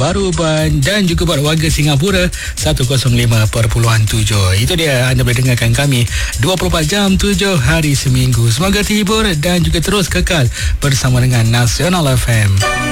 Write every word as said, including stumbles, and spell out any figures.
baru Uban dan juga buat warga Singapura seratus lima perpuluhan tujuh. Itu dia, anda boleh dengarkan kami dua puluh empat jam tujuh hari seminggu. Semoga terhibur dan juga terus kekal bersama dengan Nasional F M.